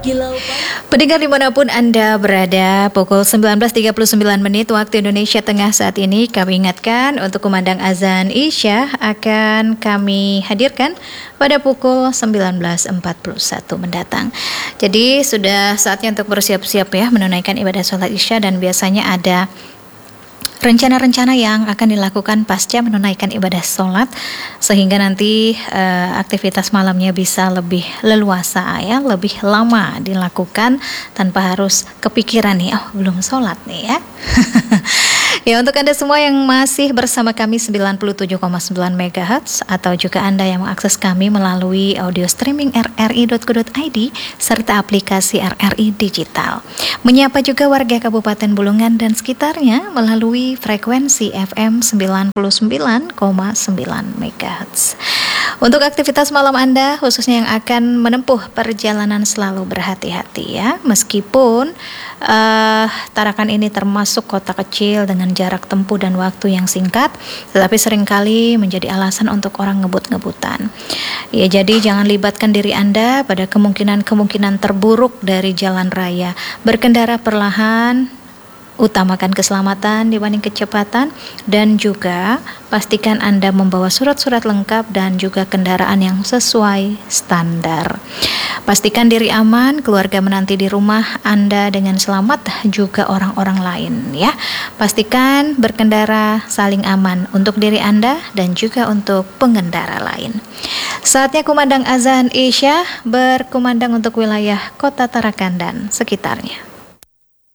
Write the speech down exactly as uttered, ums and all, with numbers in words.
Kilau Pendengar dimanapun Anda berada, pukul sembilan belas tiga puluh sembilan menit waktu Indonesia Tengah saat ini, kami ingatkan untuk kumandang azan Isya akan kami hadirkan pada pukul sembilan belas empat puluh satu mendatang. Jadi sudah saatnya untuk bersiap-siap ya menunaikan ibadah sholat Isya, dan biasanya ada rencana-rencana yang akan dilakukan pasca menunaikan ibadah sholat, sehingga nanti uh, aktivitas malamnya bisa lebih leluasa ya, lebih lama dilakukan tanpa harus kepikiran nih, oh belum sholat nih ya. Ya, untuk Anda semua yang masih bersama kami sembilan puluh tujuh koma sembilan megahertz, atau juga Anda yang mengakses kami melalui audio streaming r r i dot co dot i d serta aplikasi R R I Digital. Menyapa juga warga Kabupaten Bulungan dan sekitarnya melalui frekuensi F M sembilan puluh sembilan koma sembilan megahertz. Untuk aktivitas malam Anda, khususnya yang akan menempuh perjalanan, selalu berhati-hati ya. Meskipun uh, Tarakan ini termasuk kota kecil dengan jarak tempuh dan waktu yang singkat, tetapi seringkali menjadi alasan untuk orang ngebut-ngebutan. Ya, jadi jangan libatkan diri Anda pada kemungkinan-kemungkinan terburuk dari jalan raya. Berkendara perlahan, utamakan keselamatan dibanding kecepatan, dan juga pastikan Anda membawa surat-surat lengkap dan juga kendaraan yang sesuai standar. Pastikan diri aman, keluarga menanti di rumah Anda dengan selamat, juga orang-orang lain ya. Pastikan berkendara saling aman untuk diri Anda dan juga untuk pengendara lain. Saatnya kumandang azan Isya berkumandang untuk wilayah Kota Tarakan dan sekitarnya.